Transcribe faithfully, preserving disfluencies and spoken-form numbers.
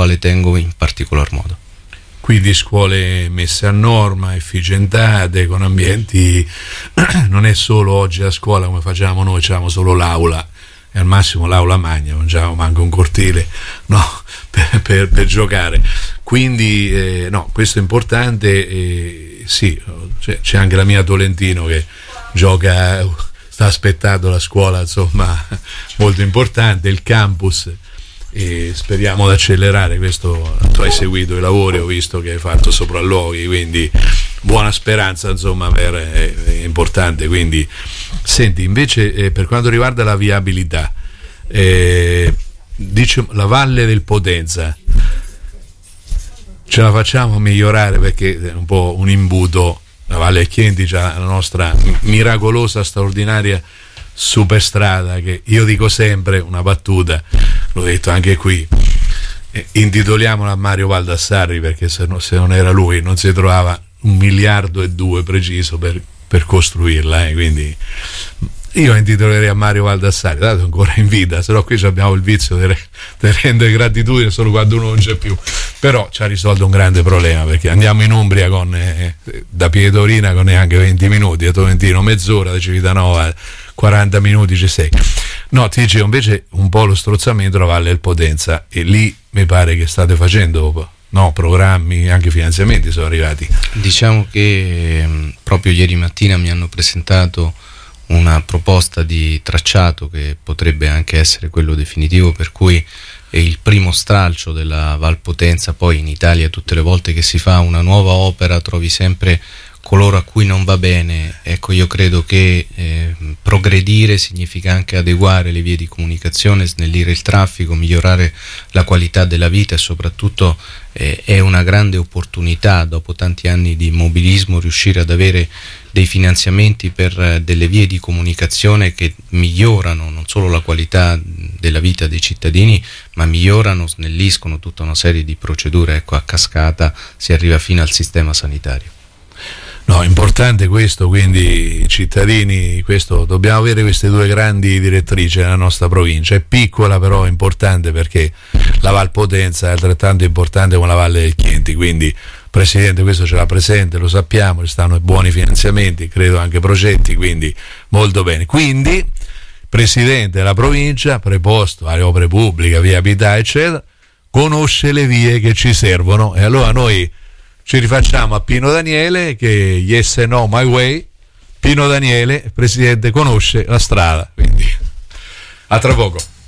quale tengo in particolar modo. Quindi scuole messe a norma, efficientate, con ambienti, non è solo oggi a scuola come facciamo noi, facciamo solo l'aula, e al massimo l'aula magna, non c'è manco un cortile, no, per, per, per giocare. Quindi eh, no, questo è importante, eh, sì, c'è, c'è anche la mia Tolentino che gioca, sta aspettando la scuola, insomma, molto importante, il campus. E speriamo di accelerare questo. Tu hai seguito i lavori, ho visto che hai fatto sopralluoghi, quindi buona speranza, insomma, per, è, è importante. Quindi senti, invece eh, per quanto riguarda la viabilità, eh, dice la Valle del Potenza, ce la facciamo a migliorare, perché è un po' un imbuto. La Valle del Chienti c'ha la nostra miracolosa, straordinaria superstrada, che io dico sempre, una battuta, l'ho detto anche qui, eh, intitoliamola a Mario Baldassarri, perché se, no, se non era lui non si trovava un miliardo e due preciso per, per costruirla, eh, quindi io intitolerei a Mario Baldassarri, dato ancora in vita, se no qui abbiamo il vizio di rendere gratitudine solo quando uno non c'è più, però ci ha risolto un grande problema, perché andiamo in Umbria con eh, da Pietorina con neanche venti minuti, a Tolentino mezz'ora, da Civitanova quaranta minuti ci sei. No, ti dicevo invece un po' lo strozzamento della Valle del Potenza, e lì mi pare che state facendo, no, programmi, anche finanziamenti sono arrivati. Diciamo che mh, proprio ieri mattina mi hanno presentato una proposta di tracciato che potrebbe anche essere quello definitivo, per cui è il primo stralcio della Val Potenza. Poi in Italia tutte le volte che si fa una nuova opera trovi sempre coloro a cui non va bene. Ecco, io credo che eh, progredire significa anche adeguare le vie di comunicazione, snellire il traffico, migliorare la qualità della vita, e soprattutto eh, è una grande opportunità, dopo tanti anni di immobilismo, riuscire ad avere dei finanziamenti per eh, delle vie di comunicazione che migliorano non solo la qualità della vita dei cittadini, ma migliorano, snelliscono tutta una serie di procedure. Ecco, a cascata si arriva fino al sistema sanitario. No, importante questo, quindi cittadini, questo, dobbiamo avere queste due grandi direttrici nella nostra provincia. È piccola però è importante, perché la Val Potenza è altrettanto importante come la Valle del Chienti, quindi Presidente questo ce l'ha presente, lo sappiamo, ci stanno buoni finanziamenti, credo anche progetti, quindi molto bene. Quindi Presidente della provincia, preposto alle opere pubbliche, viabilità eccetera, conosce le vie che ci servono, e allora noi ci rifacciamo a Pino Daniele che yes and no my way. Pino Daniele, Presidente, conosce la strada, quindi a tra poco.